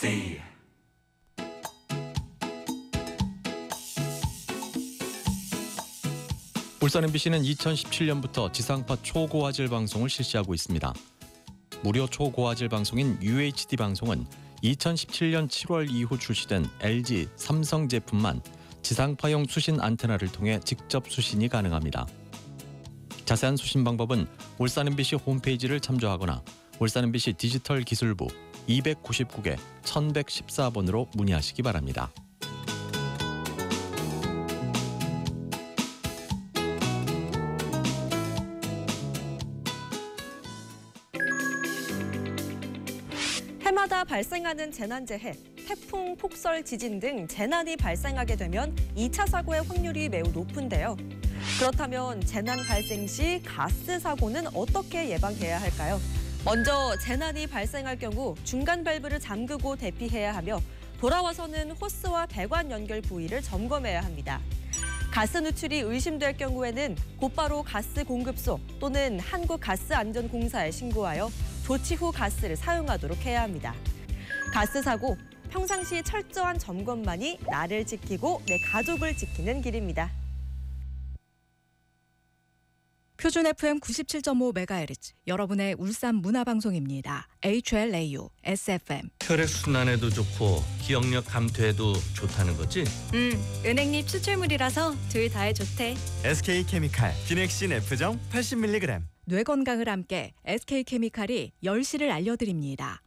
RFC. 울산 MBC는 2017년부터 지상파 초고화질 방송을 실시하고 있습니다. 무료 초고화질 방송인 UHD 방송은 2017년 7월 이후 출시된 LG, 삼성 제품만 지상파용 수신 안테나를 통해 직접 수신이 가능합니다. 자세한 수신 방법은 울산 MBC 홈페이지를 참조하거나 울산 MBC 디지털 기술부 299개 1114번으로 문의하시기 바랍니다. 해마다 발생하는 재난재해, 태풍, 폭설, 지진 등 재난이 발생하게 되면 2차 사고의 확률이 매우 높은데요. 그렇다면 재난 발생 시 가스 사고는 어떻게 예방해야 할까요? 먼저 재난이 발생할 경우 중간 밸브를 잠그고 대피해야 하며 돌아와서는 호스와 배관 연결 부위를 점검해야 합니다. 가스 누출이 의심될 경우에는 곧바로 가스 공급소 또는 한국가스안전공사에 신고하여 조치 후 가스를 사용하도록 해야 합니다. 가스 사고, 평상시 철저한 점검만이 나를 지키고 내 가족을 지키는 길입니다. 표준 FM 97.5MHz, 여러분의 울산 문화방송입니다. HLAU, SFM. 혈액순환에도 좋고 기억력 감퇴에도 좋다는 거지? 은행잎 추출물이라서 둘 다에 좋대. SK케미칼 비넥신 F정 80mg. 뇌 건강을 함께 SK케미칼이 10시를 알려드립니다.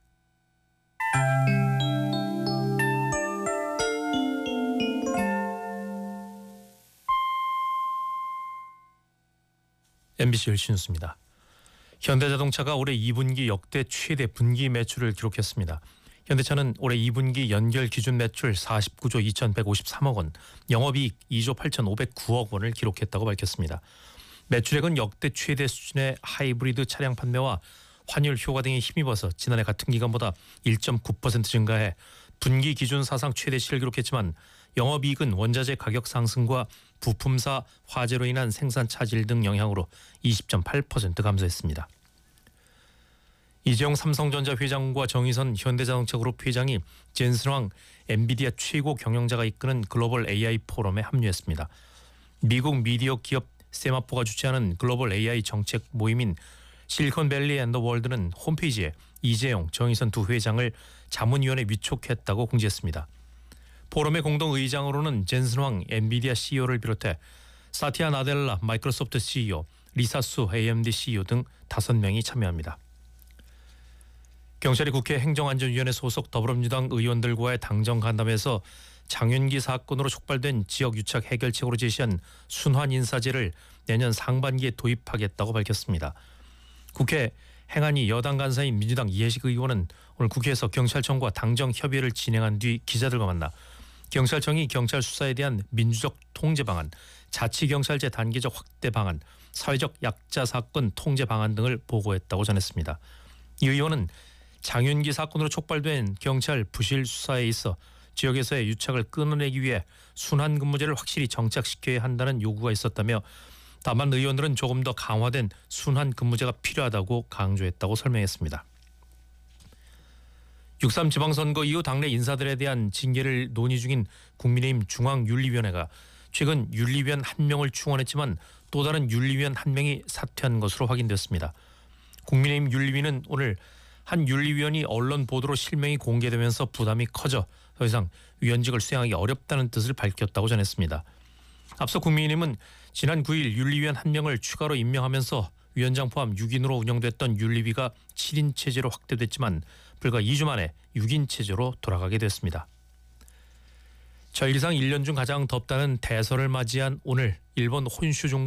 MBC 10시 뉴스입니다. 현대자동차가 올해 2분기 역대 최대 분기 매출을 기록했습니다. 현대차는 올해 2분기 연결 기준 매출 49조 2,153억 원, 영업이익 2조 8,509억 원을 기록했다고 밝혔습니다. 매출액은 역대 최대 수준의 하이브리드 차량 판매와 환율 효과 등에 힘입어서 지난해 같은 기간보다 1.9% 증가해 분기 기준 사상 최대치를 기록했지만 영업이익은 원자재 가격 상승과 부품사 화재로 인한 생산 차질 등 영향으로 20.8% 감소했습니다. 이재용 삼성전자 회장과 정의선 현대자동차 그룹 회장이 젠슨황 엔비디아 최고 경영자가 이끄는 글로벌 AI 포럼에 합류했습니다. 미국 미디어 기업 세마포가 주최하는 글로벌 AI 정책 모임인 실리콘밸리 앤 더 월드는 홈페이지에 이재용, 정의선 두 회장을 자문위원회 위촉했다고 공지했습니다. 포럼의 공동의장으로는 젠슨황 엔비디아 CEO를 비롯해 사티아 나델라 마이크로소프트 CEO, 리사수 AMD CEO 등 5명이 참여합니다. 경찰이 국회 행정안전위원회 소속 더불어민주당 의원들과의 당정 간담회에서 장윤기 사건으로 촉발된 지역 유착 해결책으로 제시한 순환 인사제를 내년 상반기에 도입하겠다고 밝혔습니다. 국회 행안위 여당 간사인 민주당 이해식 의원은 오늘 국회에서 경찰청과 당정 협의를 진행한 뒤 기자들과 만나 경찰청이 경찰 수사에 대한 민주적 통제 방안, 자치경찰제 단계적 확대 방안, 사회적 약자 사건 통제 방안 등을 보고했다고 전했습니다. 이 의원은 장윤기 사건으로 촉발된 경찰 부실 수사에 있어 지역에서의 유착을 끊어내기 위해 순환 근무제를 확실히 정착시켜야 한다는 요구가 있었다며 다만 의원들은 조금 더 강화된 순환 근무제가 필요하다고 강조했다고 설명했습니다. 6.3 지방선거 이후 당내 인사들에 대한 징계를 논의 중인 국민의힘 중앙윤리위원회가 최근 윤리위원 1명을 충원했지만 또 다른 윤리위원 1명이 사퇴한 것으로 확인됐습니다. 국민의힘 윤리위는 오늘 한 윤리위원이 언론 보도로 실명이 공개되면서 부담이 커져 더 이상 위원직을 수행하기 어렵다는 뜻을 밝혔다고 전했습니다. 앞서 국민의힘은 지난 9일 윤리위원 1명을 추가로 임명하면서 위원장 포함 6인으로 운영됐던 윤리위가 7인 체제로 확대됐지만 불과 2주 만에 6인 체제로 돌아가게 됐습니다. 저 일상 1년 중 가장 덥다는 대설을 맞이한 오늘 일본 혼슈